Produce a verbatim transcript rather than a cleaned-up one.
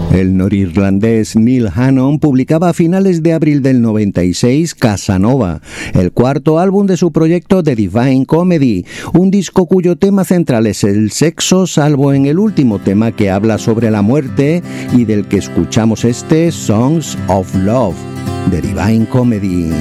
El norirlandés Neil Hannon publicaba a finales de abril del noventa y seis Casanova, el cuarto álbum de su proyecto The Divine Comedy, un disco cuyo tema central es el sexo, salvo en el último tema que habla sobre la muerte y del que escuchamos este Songs of Love, The Divine Comedy.